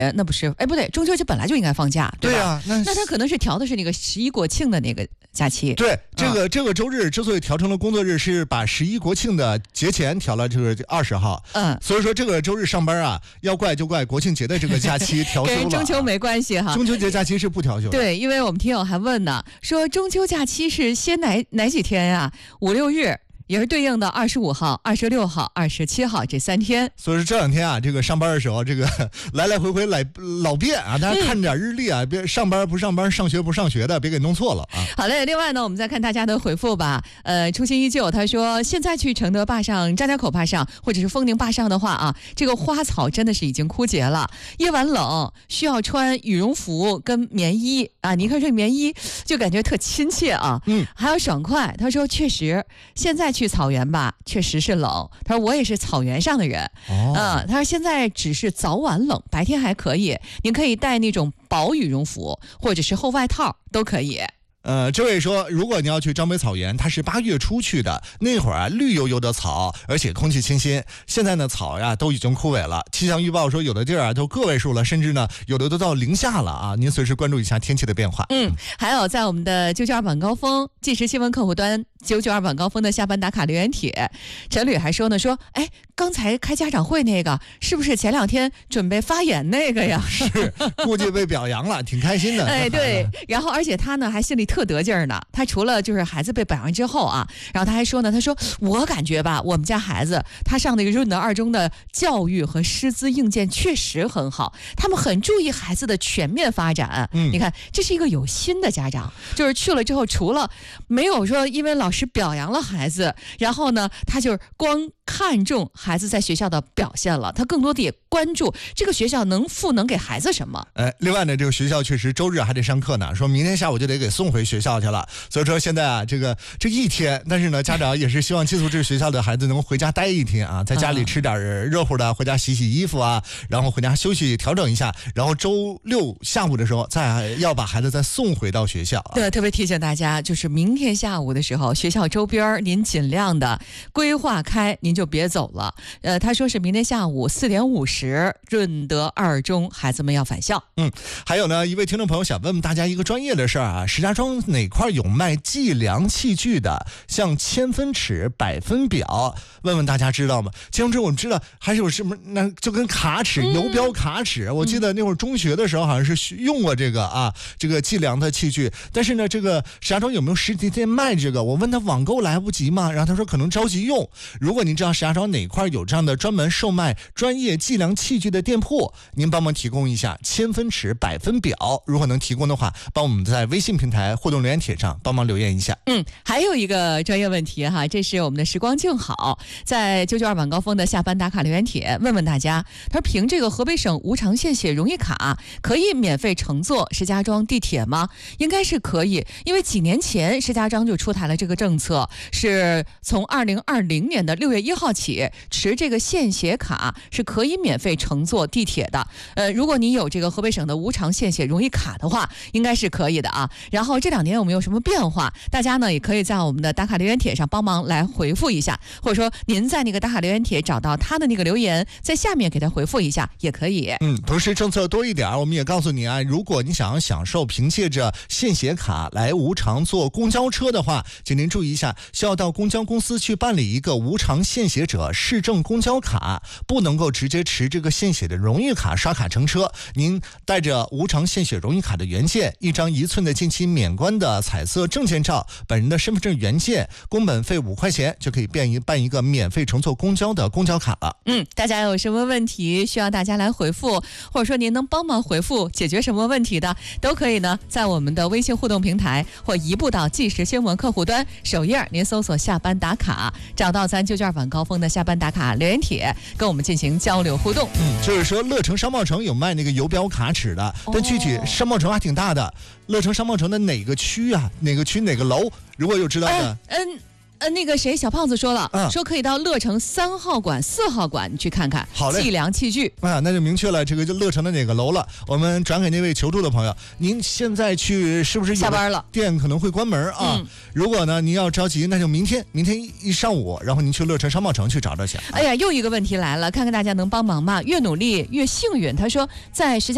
那不是，哎，不对，中秋节本来就应该放假，对吧？ 对啊，那他可能是调的是那个11国庆的那个假期。 对，这个周日之所以调成了工作日，是把11国庆的节前调了这个20号。所以说这个周日上班啊，要怪就怪国庆节的这个假期调休了。 跟中秋没关系哈， 中秋节假期是不调休的。 对，因为我们听友还问呢，说中秋假期是先哪几天呀？5、6日。也是对应的25号、26号、27号这3天。 所以说这2天啊，这个上班的时候，这个来来回回老变啊，大家看点日历啊，别上班不上班，上学不上学的，别给弄错了啊。 好嘞，另外呢，我们再看大家的回复吧。初心依旧，他说现在去承德坝上、张家口坝上或者是丰宁坝上的话啊，这个花草真的是已经枯竭了。夜晚冷，需要穿羽绒服跟棉衣啊。你看这棉衣就感觉特亲切啊，还有爽快。他说确实，现在去草原吧，确实是冷。他说我也是草原上的人，他说现在只是早晚冷，白天还可以。您可以带那种薄羽绒服或者是厚外套都可以。 这位说，如果你要去张北草原，它是8月初去的，那会儿啊绿油油的草，而且空气清新。现在呢草呀都已经枯萎了。气象预报说有的地儿啊都个位数了，甚至呢有的都到0下了啊！您随时关注一下天气的变化。 还有在我们的992晚高峰即时新闻客户端992晚高峰的下班打卡留言帖，陈吕还说呢，说哎，刚才开家长会那个是不是前2天准备发言那个呀？ 是，估计被表扬了，挺开心的。 哎，对，然后而且他呢还心里特得劲儿呢。他除了就是孩子被表扬之后啊，然后他还说呢，他说我感觉吧，我们家孩子他上那个润德2中的教育和师资硬件确实很好，他们很注意孩子的全面发展。你看，这是一个有心的家长，就是去了之后，除了没有说因为老师表扬了孩子，然后呢，他就是光看重孩子在学校的表现了，他更多的也关注这个学校能给孩子什么。 另外呢，这个学校确实周日还得上课呢，说明天下午就得给送回学校去了。所以说现在啊，这一天，但是呢，家长也是希望寄宿制学校的孩子能回家待1天啊，在家里吃点热乎的，回家洗洗衣服啊，然后回家休息调整一下，然后周6下午的时候再要把孩子再送回到学校。 对，特别提醒大家，就是明天下午的时候，学校周边您尽量的规划开，您就别走了。他说是明天下午4点50，润德2中孩子们要返校。 还有呢，一位听众朋友想问问大家一个专业的事儿啊，石家庄哪块有卖计量器具的，像千分尺、百分表，问问大家知道吗？千分尺我们知道，还是有什么，那就跟卡尺、游标卡尺，我记得那会儿中学的时候好像是用过这个啊，这个计量的器具。但是呢，这个石家庄有没有实体店卖这个？我问他网购来不及吗？然后他说可能着急用。如果您知道石家庄哪块有这样的专门售卖专业计量器具的店铺，您帮忙提供一下千分尺、百分表。如果能提供的话，帮我们在微信平台互动留言帖上帮忙留言一下。 还有一个专业问题哈，这是我们的时光静好在992晚高峰的下班打卡留言帖问问大家，他说凭这个河北省无偿献血荣誉卡可以免费乘坐石家庄地铁吗？应该是可以，因为几年前石家庄就出台了这个政策，是从2020年的6月1号起，持这个献血卡是可以免费乘坐地铁的。如果你有这个河北省的无偿献血荣誉卡的话，应该是可以的啊。然后这2年有没有什么变化？大家呢也可以在我们的打卡留言帖上帮忙来回复一下，或者说您在那个打卡留言帖找到他的那个留言，在下面给他回复一下也可以。 同时政策多一点，我们也告诉你啊，如果你想要享受凭借着献血卡来无偿坐公交车的话，请您注意一下，需要到公交公司去办理一个无偿献血者市政公交卡，不能够直接持这个献血的荣誉卡刷卡乘车。您带着无偿献血荣誉卡的原件、1张1寸的近期免冠的彩色证件照、本人的身份证原件，工本费5块钱，就可以办一个免费乘坐公交的公交卡了。 大家有什么问题需要大家来回复，或者说您能帮忙回复解决什么问题的，都可以呢在我们的微信互动平台或移步到即时新闻客户端首页，您搜索下班打卡，找到咱992晚高峰的下班打卡留言帖，跟我们进行交流互动。 就是说乐城商贸城有卖那个游标卡尺的，但具体商贸城还挺大的，乐城商贸城的哪个区啊，哪个区哪个楼，如果有知道的那个谁，小胖子说了，说可以到乐城3号馆、4号馆你去看看。 好嘞， 计量器具那就明确了，这个就乐城的哪个楼了。我们转给那位求助的朋友，您现在去是不是下班了？ 店可能会关门啊。如果呢您要着急，那就明天一上午，然后您去乐城商贸城去找去。 哎呀，又一个问题来了，看看大家能帮忙吗？越努力越幸运。他说在石家